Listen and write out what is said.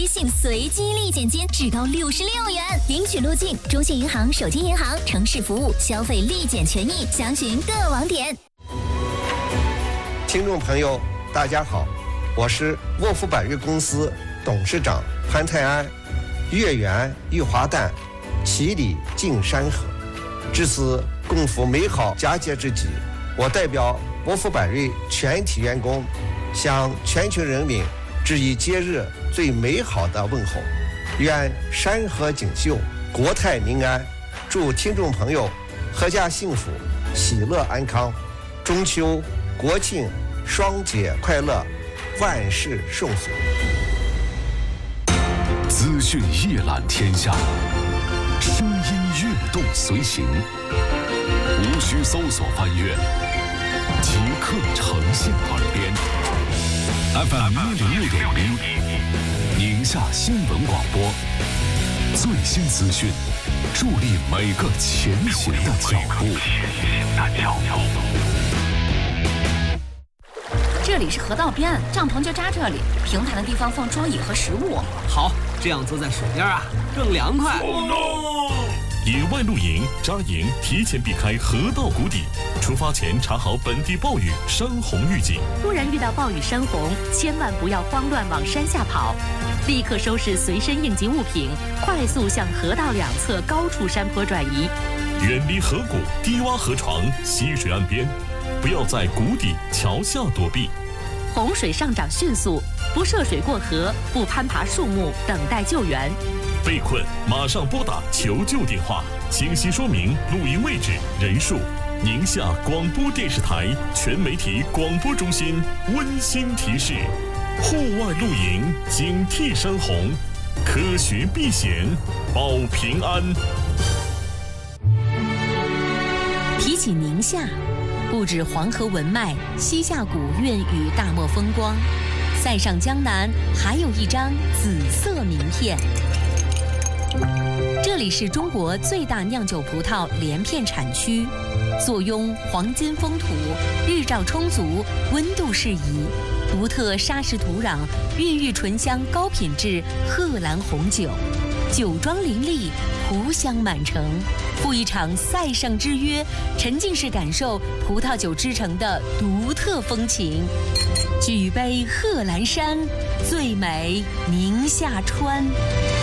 微信随机立减金至高66元，领取路径：中信银行、手机银行、城市服务、消费立减权益，详询各网点。 听众朋友，大家好，我是沃夫百瑞公司董事长潘泰安。月圆玉华诞，其里尽山河。至此共赴美好佳节之际，我代表沃夫百瑞全体员工，向全球人民致以节日最美好的问候。愿山河锦绣，国泰民安。祝听众朋友阖家幸福，喜乐安康。中秋、国庆双节快乐，万事顺遂。 资讯一览天下，声音跃动随行，无需搜索翻阅，即刻呈现耳边。FM 106.1，宁夏新闻广播，最新资讯，助力每个前行的脚步。 这里是河道边，帐篷就扎这里，平坦的地方放桌椅和食物。 好，这样坐在水边啊，更凉快。 野外露营扎营，提前避开河道谷底，出发前查好本地暴雨、山洪预警。 突然遇到暴雨山洪，千万不要慌乱往山下跑，立刻收拾随身应急物品，快速向河道两侧高处山坡转移。 远离河谷、低洼河床、溪水岸边，不要在谷底、桥下躲避。 洪水上涨迅速，不涉水过河，不攀爬树木，等待救援。 被困马上拨打求救电话，清晰说明露营位置、人数。宁夏广播电视台全媒体广播中心温馨提示：户外露营，警惕山洪，科学避险，保平安。 提起宁夏，不止黄河文脉、西夏古韵与大漠风光，塞上江南还有一张紫色名片。这里是中国最大酿酒葡萄连片产区，坐拥黄金风土，日照充足，温度适宜，独特砂石土壤孕育醇香高品质贺兰红酒，酒庄林立，葡香满城。赴一场塞上之约，沉浸式感受葡萄酒之城的独特风情。举杯贺兰山，最美宁夏川。